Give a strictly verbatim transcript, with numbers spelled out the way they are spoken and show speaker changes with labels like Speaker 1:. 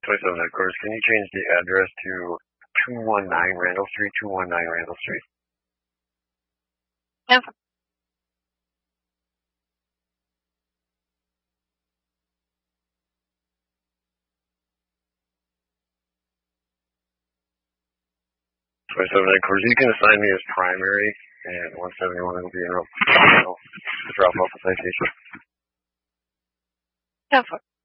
Speaker 1: twenty-seven headquarters, can you change the address to two one nine Randall Street, two one nine Randall Street?
Speaker 2: Yeah.
Speaker 1: twenty-seven headquarters, you can assign me as primary, and one seventy-one will be in real, drop off the citation.
Speaker 2: Yeah.